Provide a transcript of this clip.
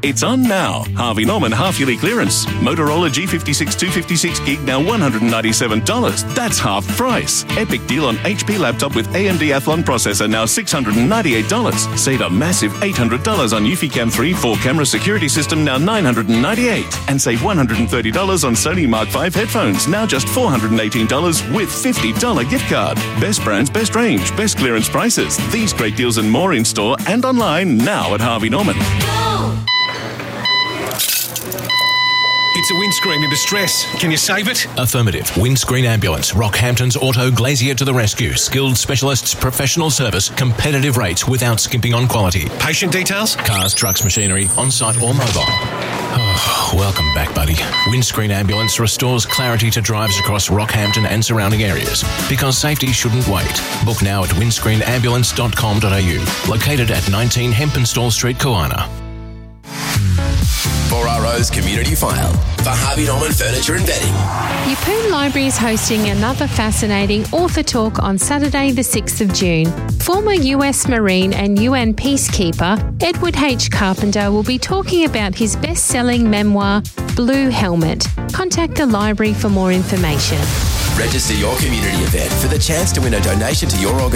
It's on now. Harvey Norman half-yearly clearance. Motorola G56 256 gig now $197. That's half price. Epic deal on HP laptop with AMD Athlon processor now $698. Save a massive $800 on Eufy Cam 3 4-camera security system now $998. And save $130 on Sony Mark V headphones now just $418 with $50 gift card. Best brands, best range, best clearance prices. These great deals and more in store and online now at Harvey Norman. It's a windscreen in distress. Can you save it? Affirmative. Windscreen Ambulance. Rockhampton's Auto Glazier to the rescue. Skilled specialists, professional service, competitive rates without skimping on quality. Patient details? Cars, trucks, machinery, on-site or mobile. Oh, welcome back, buddy. Windscreen Ambulance restores clarity to drives across Rockhampton and surrounding areas. Because safety shouldn't wait. Book now at windscreenambulance.com.au. Located at 19 Hempenstall Street, Kawana. 4RO's Community File for Harvey Norman Furniture and Bedding. Yeppoon Library is hosting another fascinating author talk on Saturday the 6th of June. Former US Marine and UN peacekeeper Edward H. Carpenter will be talking about his best-selling memoir, Blue Helmet. Contact the library for more information. Register your community event for the chance to win a donation to your organisation.